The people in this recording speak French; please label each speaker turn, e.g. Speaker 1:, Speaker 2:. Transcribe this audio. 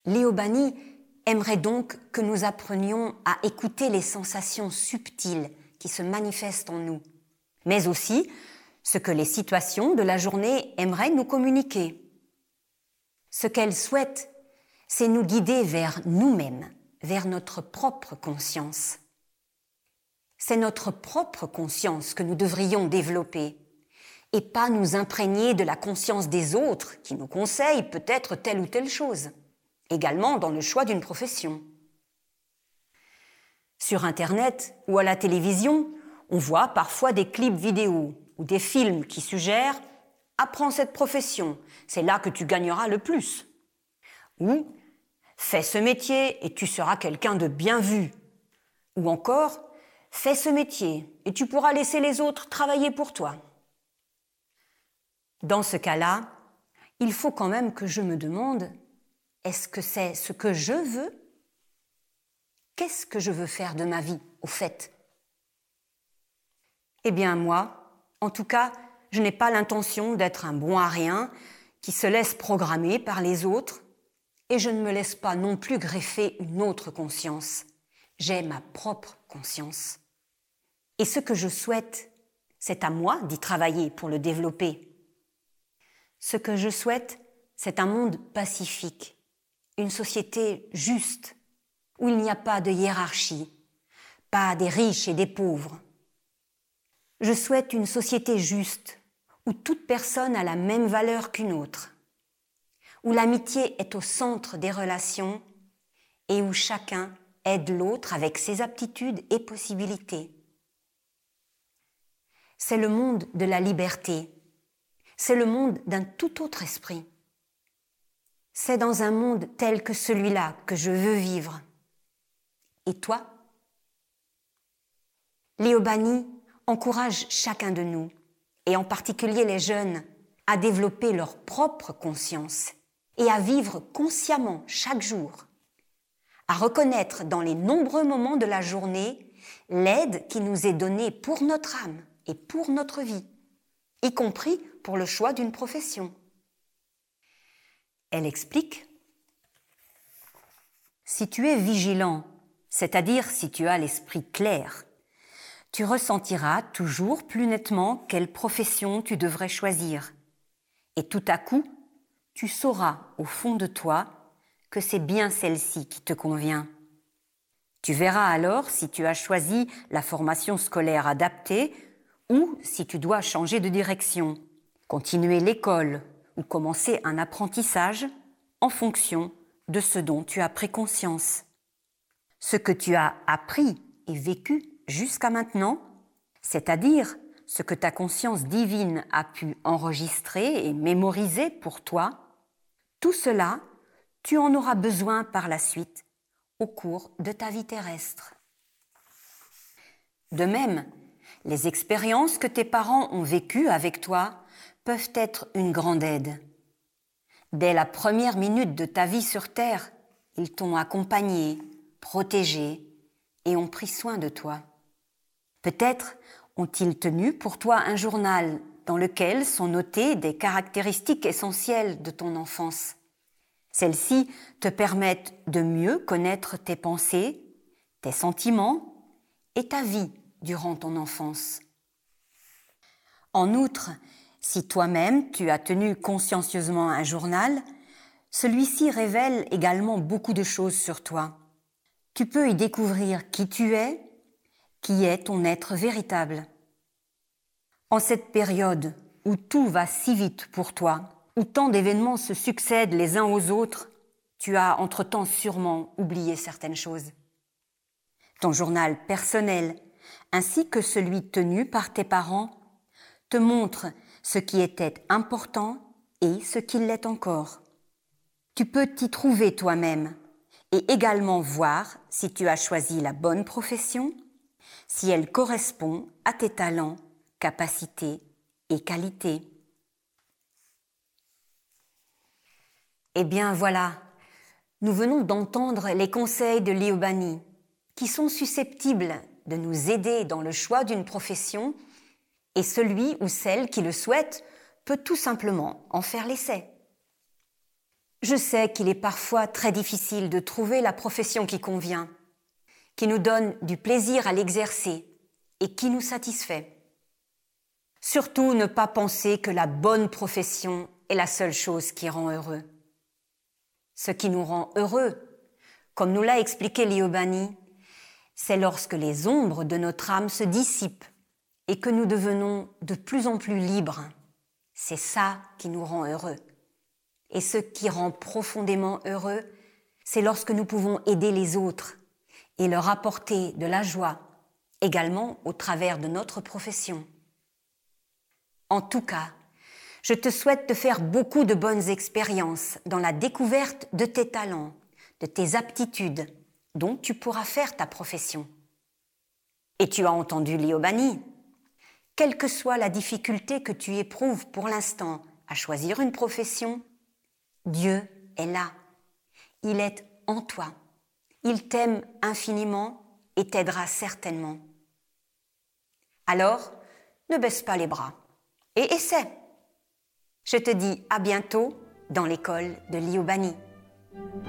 Speaker 1: Léo Bani aimerait donc que nous apprenions à écouter les sensations subtiles qui se manifestent en nous, mais aussi ce que les situations de la journée aimeraient nous communiquer. Ce qu'elles souhaitent, c'est nous guider vers nous-mêmes, vers notre propre conscience. C'est notre propre conscience que nous devrions développer et pas nous imprégner de la conscience des autres qui nous conseillent peut-être telle ou telle chose, également dans le choix d'une profession. Sur Internet ou à la télévision, on voit parfois des clips vidéo ou des films qui suggèrent « Apprends cette profession, c'est là que tu gagneras le plus » ou « Fais ce métier et tu seras quelqu'un de bien vu » ou encore « Fais ce métier et tu pourras laisser les autres travailler pour toi ». Dans ce cas-là, il faut quand même que je me demande « Est-ce que c'est ce que je veux ? Qu'est-ce que je veux faire de ma vie, au fait ? » Eh bien moi, en tout cas, je n'ai pas l'intention d'être un bon à rien qui se laisse programmer par les autres et je ne me laisse pas non plus greffer une autre conscience. J'ai ma propre conscience. Et ce que je souhaite, c'est à moi d'y travailler pour le développer. Ce que je souhaite, c'est un monde pacifique, une société juste, où il n'y a pas de hiérarchie, pas des riches et des pauvres. Je souhaite une société juste, où toute personne a la même valeur qu'une autre, où l'amitié est au centre des relations et où chacun aide l'autre avec ses aptitudes et possibilités. C'est le monde de la liberté, c'est le monde d'un tout autre esprit. C'est dans un monde tel que celui-là que je veux vivre. Et toi ? Léo Bani encourage chacun de nous, et en particulier les jeunes, à développer leur propre conscience et à vivre consciemment chaque jour, à reconnaître dans les nombreux moments de la journée l'aide qui nous est donnée pour notre âme et pour notre vie, y compris pour le choix d'une profession. Elle explique : si tu es vigilant, c'est-à-dire si tu as l'esprit clair, tu ressentiras toujours plus nettement quelle profession tu devrais choisir. Et tout à coup, tu sauras au fond de toi que c'est bien celle-ci qui te convient. Tu verras alors si tu as choisi la formation scolaire adaptée ou si tu dois changer de direction, continuer l'école ou commencer un apprentissage en fonction de ce dont tu as pris conscience. Ce que tu as appris et vécu jusqu'à maintenant, c'est-à-dire ce que ta conscience divine a pu enregistrer et mémoriser pour toi, tout cela, tu en auras besoin par la suite au cours de ta vie terrestre. De même, les expériences que tes parents ont vécues avec toi peuvent être une grande aide. Dès la première minute de ta vie sur Terre, ils t'ont accompagné, protégé et ont pris soin de toi. Peut-être ont-ils tenu pour toi un journal dans lequel sont notées des caractéristiques essentielles de ton enfance. Celles-ci te permettent de mieux connaître tes pensées, tes sentiments et ta vie durant ton enfance. En outre, si toi-même tu as tenu consciencieusement un journal, celui-ci révèle également beaucoup de choses sur toi. Tu peux y découvrir qui tu es, qui est ton être véritable. En cette période où tout va si vite pour toi, où tant d'événements se succèdent les uns aux autres, tu as entre-temps sûrement oublié certaines choses. Ton journal personnel, ainsi que celui tenu par tes parents, te montre ce qui était important et ce qui l'est encore. Tu peux t'y trouver toi-même et également voir si tu as choisi la bonne profession, si elle correspond à tes talents, capacités et qualités. Eh bien voilà, nous venons d'entendre les conseils de Léo Bani, qui sont susceptibles de nous aider dans le choix d'une profession, et celui ou celle qui le souhaite peut tout simplement en faire l'essai. Je sais qu'il est parfois très difficile de trouver la profession qui convient, qui nous donne du plaisir à l'exercer et qui nous satisfait. Surtout ne pas penser que la bonne profession est la seule chose qui rend heureux. Ce qui nous rend heureux, comme nous l'a expliqué Liobani, c'est lorsque les ombres de notre âme se dissipent et que nous devenons de plus en plus libres. C'est ça qui nous rend heureux. Et ce qui rend profondément heureux, c'est lorsque nous pouvons aider les autres et leur apporter de la joie, également au travers de notre profession. En tout cas, je te souhaite de faire beaucoup de bonnes expériences dans la découverte de tes talents, de tes aptitudes, dont tu pourras faire ta profession. Et tu as entendu Liobani. Quelle que soit la difficulté que tu éprouves pour l'instant à choisir une profession, Dieu est là. Il est en toi. Il t'aime infiniment et t'aidera certainement. Alors, ne baisse pas les bras et essaie. Je te dis à bientôt dans l'école de Liobani.